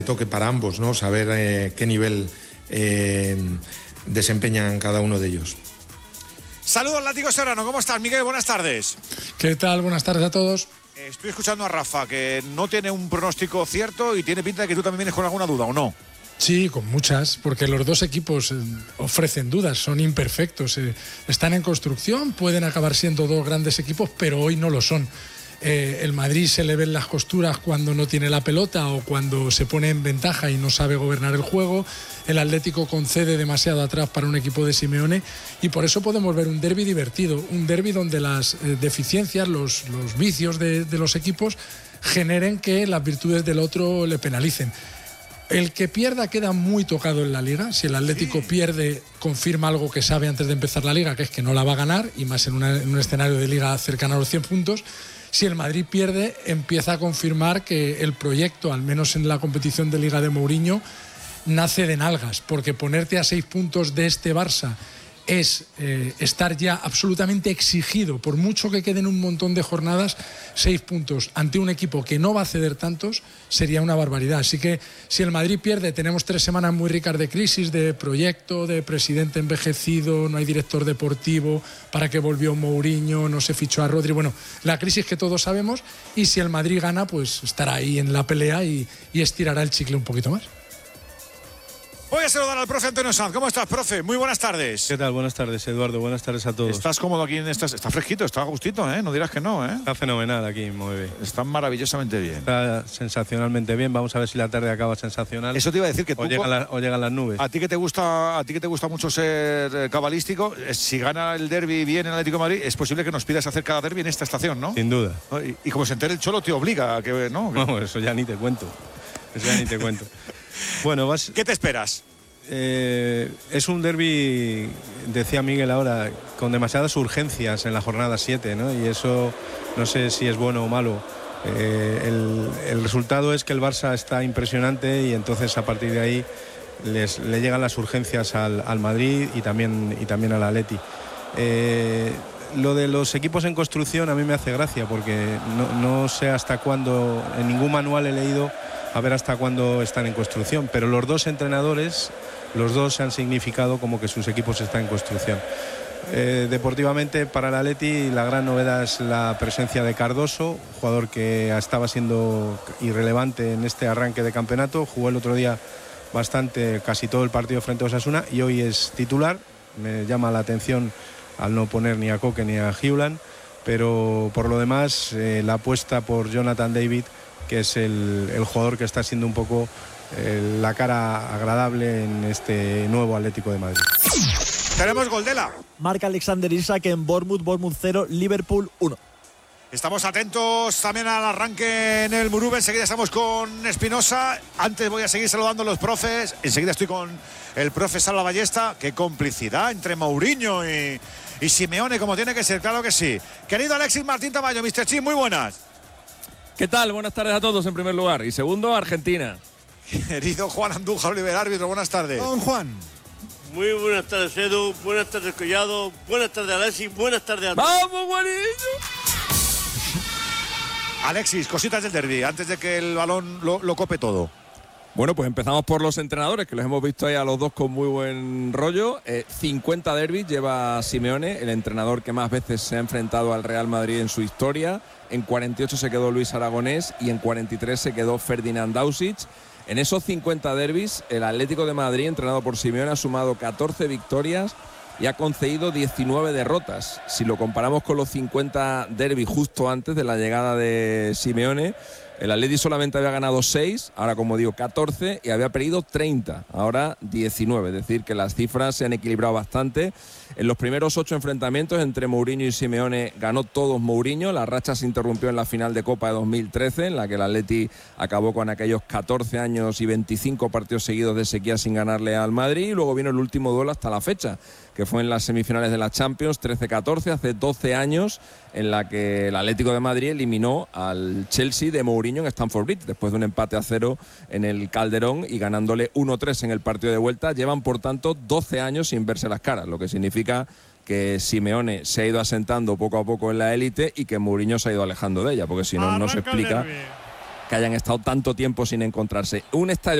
toque para ambos, ¿no? Saber qué nivel desempeñan cada uno de ellos. Saludos, Látigo Serrano. ¿Cómo estás, Miguel? Buenas tardes. ¿Qué tal? Buenas tardes a todos. Estoy escuchando a Rafa, que no tiene un pronóstico cierto y tiene pinta de que tú también vienes con alguna duda, ¿o no? Sí, con muchas, porque los dos equipos ofrecen dudas, son imperfectos, están en construcción, pueden acabar siendo dos grandes equipos, pero hoy no lo son. El Madrid se le ven las costuras cuando no tiene la pelota o cuando se pone en ventaja y no sabe gobernar el juego. El Atlético concede demasiado atrás para un equipo de Simeone y por eso podemos ver un derbi divertido, un derbi donde las deficiencias, los vicios de los equipos generen que las virtudes del otro le penalicen. El que pierda queda muy tocado en la Liga. Si el Atlético pierde, confirma algo que sabe antes de empezar la Liga, que es que no la va a ganar, y más en un escenario de Liga cercano a los 100 puntos. Si el Madrid pierde, empieza a confirmar que el proyecto, al menos en la competición de Liga de Mourinho, nace de nalgas, porque ponerte a 6 puntos de este Barça es estar ya absolutamente exigido, por mucho que queden un montón de jornadas, 6 puntos ante un equipo que no va a ceder tantos, sería una barbaridad. Así que si el Madrid pierde, tenemos 3 semanas muy ricas de crisis, de proyecto, de presidente envejecido, no hay director deportivo, para qué volvió Mourinho, no se fichó a Rodri, bueno, la crisis que todos sabemos, y si el Madrid gana, pues estará ahí en la pelea y estirará el chicle un poquito más. Voy a saludar al profe Antonio Sanz. ¿Cómo estás, profe? Muy buenas tardes. ¿Qué tal? Buenas tardes, Eduardo. Buenas tardes a todos. ¿Estás cómodo aquí? Está fresquito, está a gustito, ¿eh? No dirás que no, ¿eh? Está fenomenal aquí, muy bien. Está maravillosamente bien. Está sensacionalmente bien. Vamos a ver si la tarde acaba sensacional. Eso te iba a decir que tú... O llegan las nubes. A ti que te gusta mucho ser cabalístico, si gana el derbi bien en Atlético de Madrid, es posible que nos pidas hacer cada derbi en esta estación, ¿no? Sin duda. Y como se entere el Cholo, te obliga a que... No, eso ya ni te cuento. Bueno, ¿qué te esperas? Es un derbi, decía Miguel ahora, con demasiadas urgencias en la jornada 7, ¿no? Y eso no sé si es bueno o malo. El resultado es que el Barça está impresionante y entonces a partir de ahí le llegan las urgencias al Madrid y también al Atleti. Lo de los equipos en construcción a mí me hace gracia porque no sé hasta cuándo, en ningún manual he leído a ver hasta cuándo están en construcción, pero los dos entrenadores, los dos han significado como que sus equipos están en construcción. Deportivamente para el Atleti la gran novedad es la presencia de Cardoso, jugador que estaba siendo irrelevante en este arranque de campeonato, jugó el otro día casi todo el partido frente a Osasuna y hoy es titular. Me llama la atención al no poner ni a Koke ni a Hewland, pero por lo demás la apuesta por Jonathan David, que es el jugador que está siendo un poco la cara agradable en este nuevo Atlético de Madrid. Tenemos Goldela. Marca Alexander Isak en Bournemouth 0, Liverpool 1. Estamos atentos también al arranque en el Murube. Enseguida estamos con Espinosa. Antes voy a seguir saludando a los profes. Enseguida estoy con el profe Salva Ballesta. Qué complicidad entre Mourinho y Simeone, como tiene que ser, claro que sí. Querido Alexis Martín Tamayo, Mr. Chip, muy buenas. ¿Qué tal? Buenas tardes a todos en primer lugar. Y segundo, Argentina. Querido Juan Andújar Oliver, árbitro, buenas tardes. Don Juan. Muy buenas tardes, Edu. Buenas tardes, Collado. Buenas tardes, Alexis. Buenas tardes a todos. ¡Vamos, Juanillo! Alexis, cositas del derbi, antes de que el balón lo cope todo. Bueno, pues empezamos por los entrenadores, que los hemos visto ahí a los dos con muy buen rollo. 50 derbis lleva Simeone, el entrenador que más veces se ha enfrentado al Real Madrid en su historia. En 48 se quedó Luis Aragonés y en 43 se quedó Ferdinand Dausic. En esos 50 derbis, el Atlético de Madrid, entrenado por Simeone, ha sumado 14 victorias y ha concedido 19 derrotas. Si lo comparamos con los 50 derbis justo antes de la llegada de Simeone, el Atleti solamente había ganado 6, ahora como digo 14, y había perdido 30, ahora 19. Es decir, que las cifras se han equilibrado bastante. En los primeros 8 enfrentamientos entre Mourinho y Simeone ganó todos Mourinho. La racha se interrumpió en la final de Copa de 2013, en la que el Atleti acabó con aquellos 14 años y 25 partidos seguidos de sequía sin ganarle al Madrid. Y luego vino el último duelo hasta la fecha, que fue en las semifinales de la Champions, 13-14, hace 12 años, en la que el Atlético de Madrid eliminó al Chelsea de Mourinho en Stamford Bridge, después de un empate a 0 en el Calderón y ganándole 1-3 en el partido de vuelta. Llevan, por tanto, 12 años sin verse las caras, lo que significa que Simeone se ha ido asentando poco a poco en la élite y que Mourinho se ha ido alejando de ella, porque si no, no se explica que hayan estado tanto tiempo sin encontrarse. Un estadio